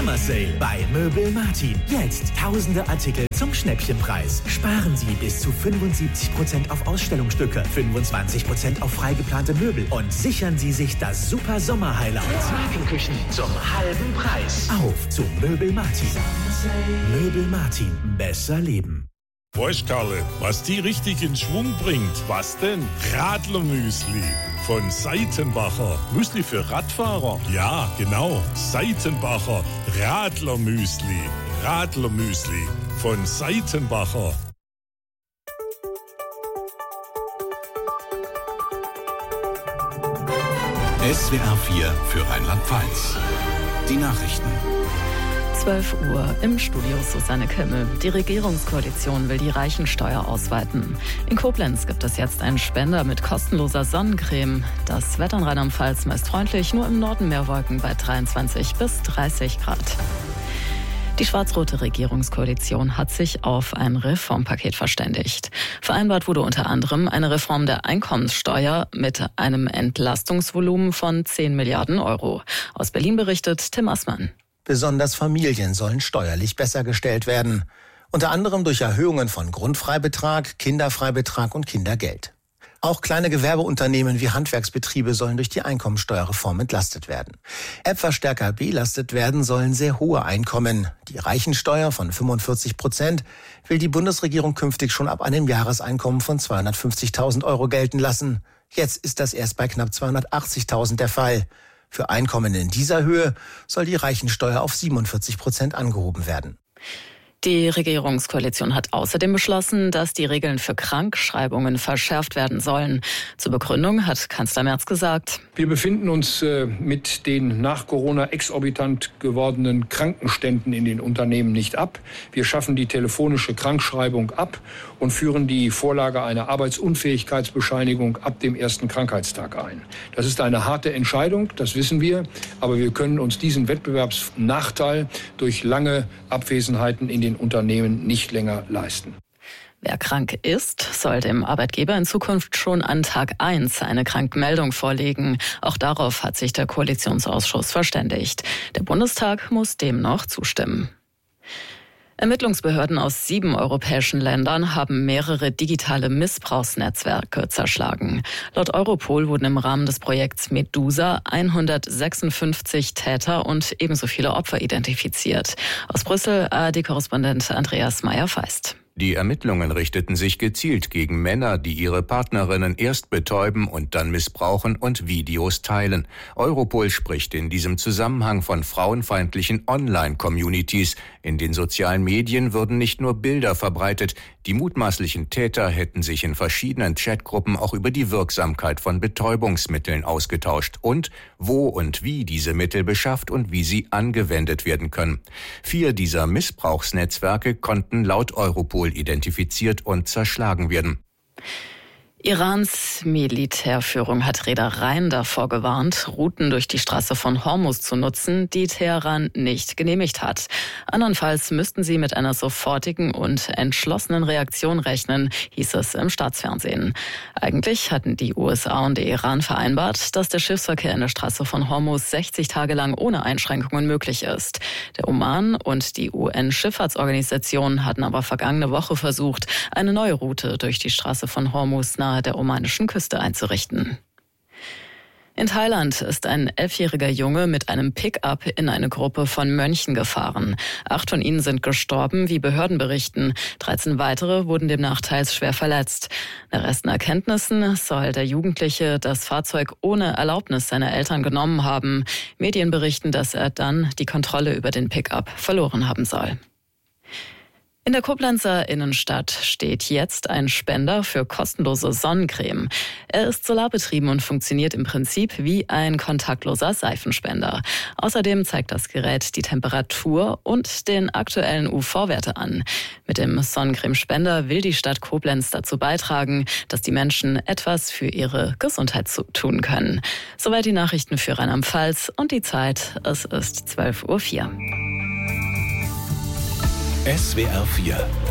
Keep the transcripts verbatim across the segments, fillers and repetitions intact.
Summer Sale bei Möbel Martin. Jetzt tausende Artikel zum Schnäppchenpreis. Sparen Sie bis zu fünfundsiebzig Prozent auf Ausstellungsstücke, fünfundzwanzig Prozent auf freigeplante Möbel und sichern Sie sich das super Sommer-Highlight. Markenküchen zum halben Preis. Auf zu Möbel Martin. Möbel Martin. Besser leben. Weißt Karle, was die richtig in Schwung bringt? Was denn? Radlermüsli von Seitenbacher. Müsli für Radfahrer? Ja, genau. Seitenbacher Radlermüsli. Radlermüsli von Seitenbacher. S W R vier für Rheinland-Pfalz. Die Nachrichten. zwölf Uhr im Studio Susanne Kimmel. Die Regierungskoalition will die Reichensteuer ausweiten. In Koblenz gibt es jetzt einen Spender mit kostenloser Sonnencreme. Das Wetter in Rheinland-Pfalz meist freundlich, nur im Norden mehr Wolken bei dreiundzwanzig bis dreißig Grad. Die schwarz-rote Regierungskoalition hat sich auf ein Reformpaket verständigt. Vereinbart wurde unter anderem eine Reform der Einkommenssteuer mit einem Entlastungsvolumen von zehn Milliarden Euro. Aus Berlin berichtet Tim Assmann. Besonders Familien sollen steuerlich besser gestellt werden. Unter anderem durch Erhöhungen von Grundfreibetrag, Kinderfreibetrag und Kindergeld. Auch kleine Gewerbeunternehmen wie Handwerksbetriebe sollen durch die Einkommensteuerreform entlastet werden. Etwas stärker belastet werden sollen sehr hohe Einkommen. Die Reichensteuer von fünfundvierzig Prozent will die Bundesregierung künftig schon ab einem Jahreseinkommen von zweihundertfünfzigtausend Euro gelten lassen. Jetzt ist das erst bei knapp zweihundertachtzigtausend der Fall. Für Einkommen in dieser Höhe soll die Reichensteuer auf siebenundvierzig Prozent angehoben werden. Die Regierungskoalition hat außerdem beschlossen, dass die Regeln für Krankschreibungen verschärft werden sollen. Zur Begründung hat Kanzler Merz gesagt: Wir befinden uns äh, mit den nach Corona exorbitant gewordenen Krankenständen in den Unternehmen nicht ab. Wir schaffen die telefonische Krankschreibung ab und führen die Vorlage einer Arbeitsunfähigkeitsbescheinigung ab dem ersten Krankheitstag ein. Das ist eine harte Entscheidung, das wissen wir, aber wir können uns diesen Wettbewerbsnachteil durch lange Abwesenheiten in den Unternehmen nicht länger leisten. Wer krank ist, soll dem Arbeitgeber in Zukunft schon an Tag eins eine Krankmeldung vorlegen. Auch darauf hat sich der Koalitionsausschuss verständigt. Der Bundestag muss dem noch zustimmen. Ermittlungsbehörden aus sieben europäischen Ländern haben mehrere digitale Missbrauchsnetzwerke zerschlagen. Laut Europol wurden im Rahmen des Projekts Medusa hundertsechsundfünfzig Täter und ebenso viele Opfer identifiziert. Aus Brüssel A R D-Korrespondent Andreas Meyer-Feist. Die Ermittlungen richteten sich gezielt gegen Männer, die ihre Partnerinnen erst betäuben und dann missbrauchen und Videos teilen. Europol spricht in diesem Zusammenhang von frauenfeindlichen Online-Communities. In den sozialen Medien würden nicht nur Bilder verbreitet. Die mutmaßlichen Täter hätten sich in verschiedenen Chatgruppen auch über die Wirksamkeit von Betäubungsmitteln ausgetauscht und wo und wie diese Mittel beschafft und wie sie angewendet werden können. Vier dieser Missbrauchsnetzwerke konnten laut Europol identifiziert und zerschlagen werden. Irans Militärführung hat Reedereien davor gewarnt, Routen durch die Straße von Hormuz zu nutzen, die Teheran nicht genehmigt hat. Andernfalls müssten sie mit einer sofortigen und entschlossenen Reaktion rechnen, hieß es im Staatsfernsehen. Eigentlich hatten die U S A und der Iran vereinbart, dass der Schiffsverkehr in der Straße von Hormuz sechzig Tage lang ohne Einschränkungen möglich ist. Der Oman und die U N-Schifffahrtsorganisation hatten aber vergangene Woche versucht, eine neue Route durch die Straße von Hormuz nahe der omanischen Küste einzurichten. In Thailand ist ein elfjähriger Junge mit einem Pick-up in eine Gruppe von Mönchen gefahren. Acht von ihnen sind gestorben, wie Behörden berichten. dreizehn weitere wurden demnach teils schwer verletzt. Nach ersten Erkenntnissen soll der Jugendliche das Fahrzeug ohne Erlaubnis seiner Eltern genommen haben. Medien berichten, dass er dann die Kontrolle über den Pick-up verloren haben soll. In der Koblenzer Innenstadt steht jetzt ein Spender für kostenlose Sonnencreme. Er ist solarbetrieben und funktioniert im Prinzip wie ein kontaktloser Seifenspender. Außerdem zeigt das Gerät die Temperatur und den aktuellen U V-Werte an. Mit dem Sonnencremespender will die Stadt Koblenz dazu beitragen, dass die Menschen etwas für ihre Gesundheit tun können. Soweit die Nachrichten für Rheinland-Pfalz und die Zeit. Es ist zwölf Uhr vier. S W R vier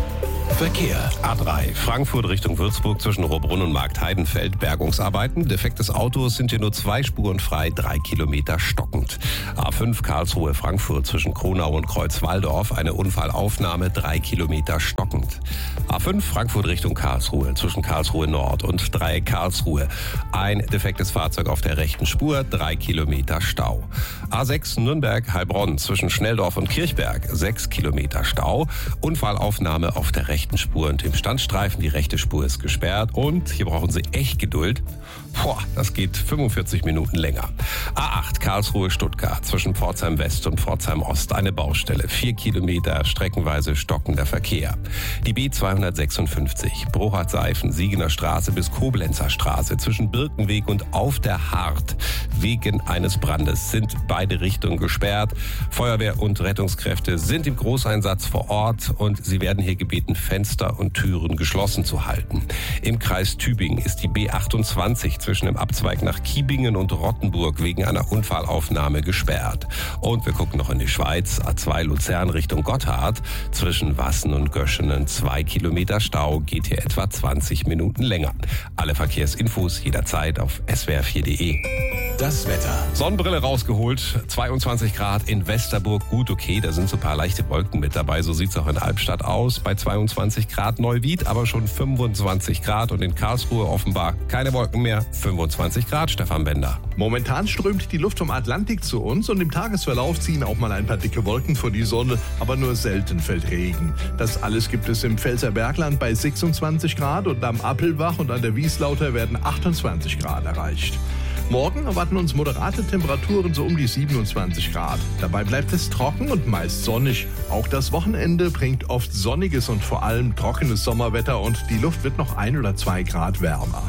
Verkehr. A drei, Frankfurt Richtung Würzburg zwischen Rohrbrunn und Marktheidenfeld. Bergungsarbeiten. Defekt des Autos, sind hier nur zwei Spuren frei, drei Kilometer stockend. A fünf, Karlsruhe Frankfurt zwischen Kronau und Kreuzwaldorf. Eine Unfallaufnahme, drei Kilometer stockend. A fünf, Frankfurt Richtung Karlsruhe zwischen Karlsruhe Nord und Dreieck Karlsruhe. Ein defektes Fahrzeug auf der rechten Spur, drei Kilometer Stau. A sechs, Nürnberg Heilbronn zwischen Schnelldorf und Kirchberg, sechs Kilometer Stau. Unfallaufnahme auf der rechten Spur und im Standstreifen. Die rechte Spur ist gesperrt und hier brauchen Sie echt Geduld. Boah, das geht fünfundvierzig Minuten länger. A acht, Karlsruhe Stuttgart zwischen Pforzheim West und Pforzheim Ost. Eine Baustelle, vier Kilometer, streckenweise stockender Verkehr. Die B zweihundertsechsundfünfzig, Brochard-Seifen, Siegener Straße bis Koblenzer Straße zwischen Birkenweg und Auf der Hart. Wegen eines Brandes sind beide Richtungen gesperrt. Feuerwehr und Rettungskräfte sind im Großeinsatz vor Ort und sie werden hier gebeten, Fenster und Türen geschlossen zu halten. Im Kreis Tübingen ist die B achtundzwanzig zwischen dem Abzweig nach Kiebingen und Rottenburg wegen einer Unfallaufnahme gesperrt. Und wir gucken noch in die Schweiz. A zwei Luzern Richtung Gotthard zwischen Wassen und Göschenen. Zwei Kilometer Stau, geht hier etwa zwanzig Minuten länger. Alle Verkehrsinfos jederzeit auf S W R vier punkt de. Das Wetter. Sonnenbrille rausgeholt, zweiundzwanzig Grad in Westerburg, gut okay, da sind so ein paar leichte Wolken mit dabei, so sieht's auch in Albstadt aus, bei zweiundzwanzig Grad Neuwied, aber schon fünfundzwanzig Grad und in Karlsruhe offenbar keine Wolken mehr, fünfundzwanzig Grad, Stefan Bender. Momentan strömt die Luft vom Atlantik zu uns und im Tagesverlauf ziehen auch mal ein paar dicke Wolken vor die Sonne, aber nur selten fällt Regen. Das alles gibt es im Pfälzer Bergland bei sechsundzwanzig Grad und am Appelbach und an der Wieslauter werden achtundzwanzig Grad erreicht. Morgen erwarten uns moderate Temperaturen so um die siebenundzwanzig Grad. Dabei bleibt es trocken und meist sonnig. Auch das Wochenende bringt oft sonniges und vor allem trockenes Sommerwetter und die Luft wird noch ein oder zwei Grad wärmer.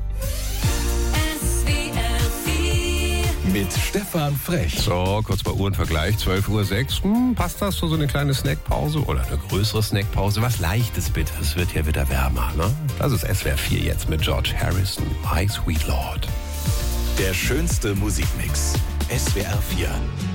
Mit Stefan Frech. So, kurz bei Uhrenvergleich, zwölf Uhr sechs. Hm, passt das für so eine kleine Snackpause oder eine größere Snackpause? Was Leichtes bitte, es wird hier wieder wärmer, ne? Das ist S W R vier jetzt mit George Harrison, My Sweet Lord. Der schönste Musikmix. S W R vier.